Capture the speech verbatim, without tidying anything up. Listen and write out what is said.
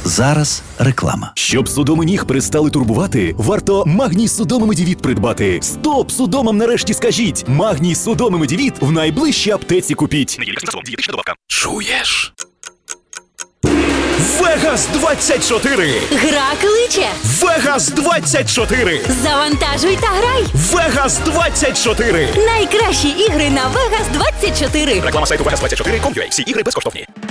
Зараз реклама. Щоб судоми ніг перестали турбувати, варто Магній Судоми Медівіт придбати. Стоп судомам нарешті скажіть! Магній Судоми Медівіт в найближчій аптеці купіть. Чуєш? Вегас двадцять чотири! Гра кличе! Вегас двадцять чотири! Завантажуй та грай! Вегас двадцять чотири! Найкращі ігри на Вегас двадцять чотири! Реклама сайту вегас двадцять чотири крапка ком крапка ю а. Всі ігри безкоштовні.